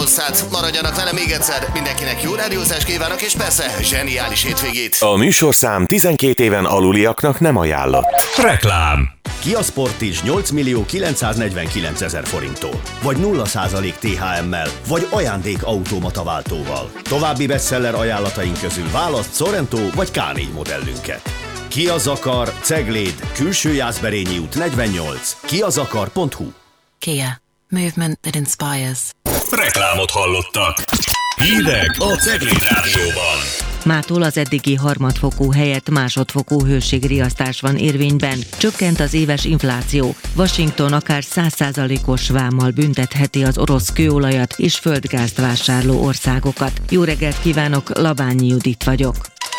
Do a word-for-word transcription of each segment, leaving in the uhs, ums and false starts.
hosszát. Maradjanak vele még egyszer. Mindenkinek jó rádiózást kívánok, és persze zseniális hétvégét. A műsorszám tizenkét éven aluliaknak nem ajánlott. Reklám. Kia Sportage nyolc millió kilencszáznegyvenkilencezer forinttól, vagy nulla százalék té há emmel, vagy ajándék automata váltóval. További bestseller ajánlataink közül választ Sorento vagy ká négy modellünket. Kia Zakar, Cegléd, Külső Jászberényi út negyvennyolc, kiazakar pont hu. Kia. Movement that inspires. Reklámot hallottak. Hírek a Cegléd Rádióban. Mától az eddigi harmadfokú helyett másodfokú hőségriasztás van érvényben. Csökkent az éves infláció. Washington akár száz százalékos vámmal büntetheti az orosz kőolajat és földgázt vásárló országokat. Jó reggelt kívánok, Labányi Judit vagyok.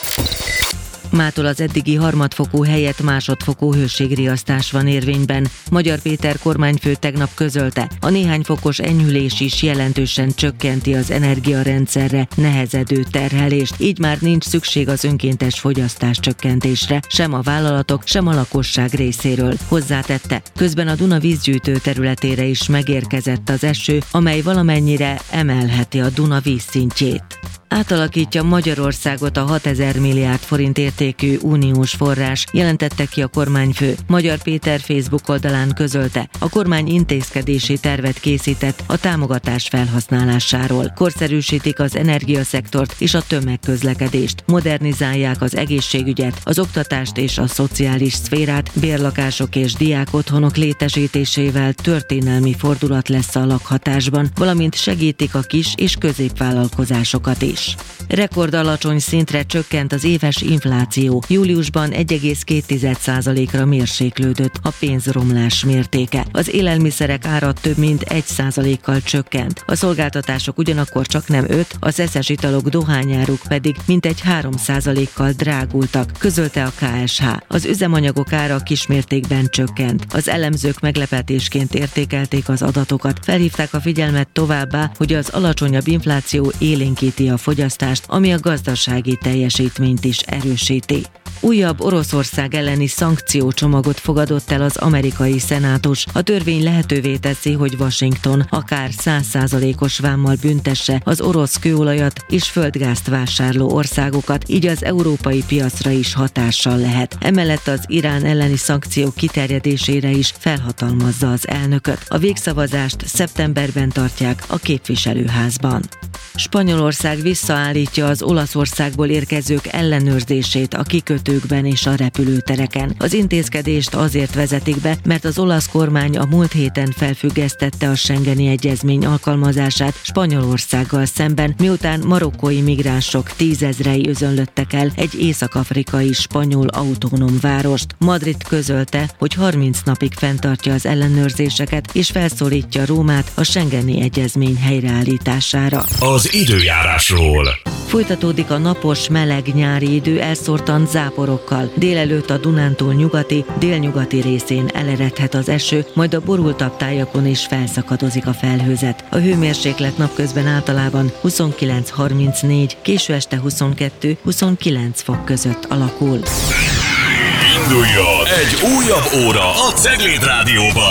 Mától az eddigi harmadfokú helyett másodfokú hőségriasztás van érvényben. Magyar Péter kormányfő tegnap közölte, a néhány fokos enyhülés is jelentősen csökkenti az energiarendszerre nehezedő terhelést, így már nincs szükség az önkéntes fogyasztás csökkentésre, sem a vállalatok, sem a lakosság részéről. Hozzátette, közben a Duna vízgyűjtő területére is megérkezett az eső, amely valamennyire emelheti a Duna vízszintjét. Átalakítja Magyarországot a hatezer milliárd forint értékű uniós forrás, jelentette ki a kormányfő. Magyar Péter Facebook oldalán közölte, a kormány intézkedési tervet készített a támogatás felhasználásáról. Korszerűsítik az energiaszektort és a tömegközlekedést, modernizálják az egészségügyet, az oktatást és a szociális szférát, bérlakások és diákotthonok létesítésével történelmi fordulat lesz a lakhatásban, valamint segítik a kis- és középvállalkozásokat is. Rekord alacsony szintre csökkent az éves infláció. Júliusban egy egész két százalékra mérséklődött a pénzromlás mértéke. Az élelmiszerek ára több mint egy százalékkal csökkent. A szolgáltatások ugyanakkor csak nem öt, a szeszes italok, dohányáruk pedig mintegy három százalékkal drágultak, közölte a ká es há. Az üzemanyagok ára kismértékben csökkent. Az elemzők meglepetésként értékelték az adatokat, felhívták a figyelmet továbbá, hogy az alacsonyabb infláció élénkíti a fogyasztást, ami a gazdasági teljesítményt is erősíti. Újabb Oroszország elleni szankciócsomagot fogadott el az amerikai szenátus. A törvény lehetővé teszi, hogy Washington akár száz százalékos vámmal büntesse az orosz kőolajat és földgázt vásárló országokat, így az európai piacra is hatással lehet. Emellett az Irán elleni szankciók kiterjedésére is felhatalmazza az elnököt. A végszavazást szeptemberben tartják a képviselőházban. Spanyolország visszaállítja az Olaszországból érkezők ellenőrzését a kikötőkben és a repülőtereken. Az intézkedést azért vezetik be, mert az olasz kormány a múlt héten felfüggesztette a Schengeni Egyezmény alkalmazását Spanyolországgal szemben, miután marokkói migránsok tízezrei özönlöttek el egy észak-afrikai spanyol autonóm várost. Madrid közölte, hogy harminc napig fenntartja az ellenőrzéseket és felszólítja Rómát a Schengeni Egyezmény helyreállítására. Az időjárásról. Folytatódik a napos, meleg nyári idő elszórtan záporokkal. Délelőtt a Dunántúl nyugati, délnyugati részén eleredhet az eső, majd a borultabb tájakon is felszakadozik a felhőzet. A hőmérséklet napközben általában huszonkilenc-harmincnégy, késő este huszonkettő-huszonkilenc fok között alakul. Induljon egy újabb óra a Cegléd Rádióban!